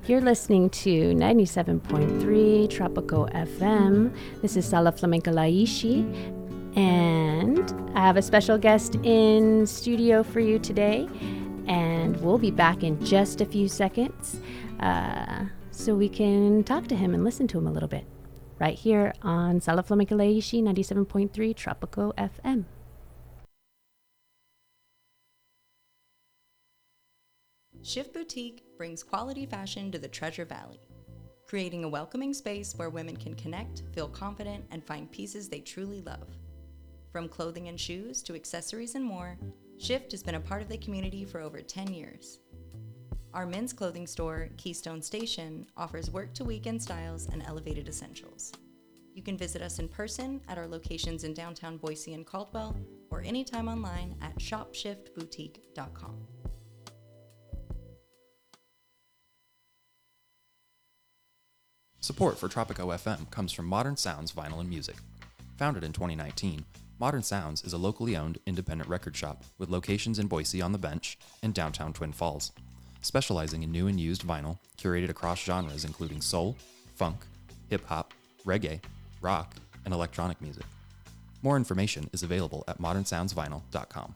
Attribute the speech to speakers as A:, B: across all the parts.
A: You're listening to 97.3 Tropico FM. This is Sala Flamenco Laishi, and I have a special guest in studio for you today, and we'll be back in just a few seconds so we can talk to him and listen to him a little bit right here on Sala Flamenco Laishi, 97.3 Tropico FM.
B: Shift Boutique brings quality fashion to the Treasure Valley, creating a welcoming space where women can connect, feel confident, and find pieces they truly love. From clothing and shoes to accessories and more, Shift has been a part of the community for over 10 years. Our men's clothing store, Keystone Station, offers work-to-weekend styles and elevated essentials. You can visit us in person at our locations in downtown Boise and Caldwell, or anytime online at shopshiftboutique.com.
C: Support for Tropico FM comes from Modern Sounds Vinyl and Music. Founded in 2019, Modern Sounds is a locally owned independent record shop with locations in Boise on the Bench and downtown Twin Falls, specializing in new and used vinyl curated across genres including soul, funk, hip-hop, reggae, rock, and electronic music. More information is available at modernsoundsvinyl.com.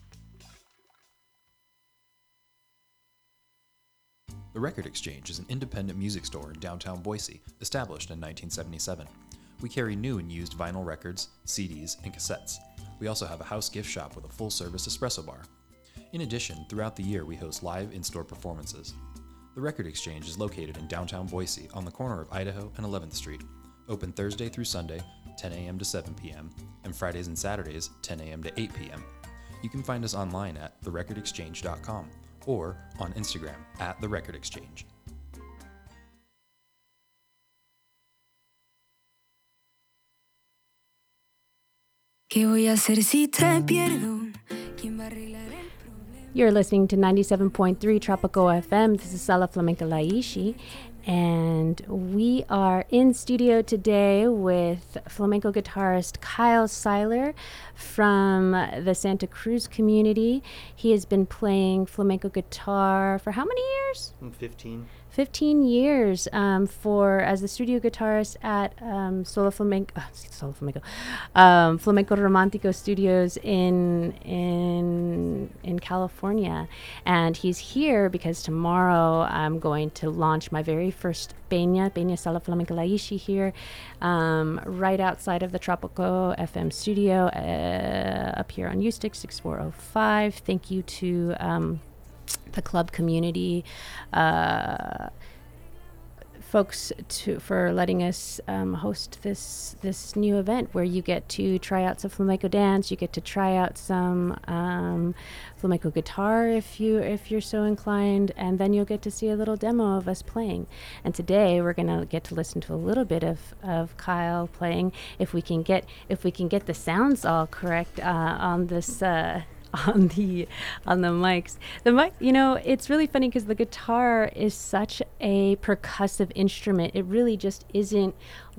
C: The Record Exchange is an independent music store in downtown Boise, established in 1977. We carry new and used vinyl records, CDs, and cassettes. We also have a house gift shop with a full-service espresso bar. In addition, throughout the year we host live in-store performances. The Record Exchange is located in downtown Boise on the corner of Idaho and 11th Street, open Thursday through Sunday, 10 a.m. to 7 p.m., and Fridays and Saturdays, 10 a.m. to 8 p.m. You can find us online at therecordexchange.com. or on Instagram at The Record Exchange.
A: You're listening to 97.3 Tropico FM. This is Sala Flamenco Laishi, and we are in studio today with flamenco guitarist Kyle Seiler from the Santa Cruz community. He has been playing flamenco guitar for how many years? 15 years as the studio guitarist at Flamenco Romantico Studios in California. And he's here because tomorrow I'm going to launch my very first Peña Sala Flamenco Laishi here, right outside of the Tropico FM studio up here on Eustic 6405. Thank you to the club community folks for letting us host this new event where you get to try out some flamenco dance, you get to try out some flamenco guitar if you're so inclined, and then you'll get to see a little demo of us playing. And today we're gonna get to listen to a little bit of Kyle playing, if we can get the sounds all correct on this on the mics. The mic, it's really funny because the guitar is such a percussive instrument. It really just isn't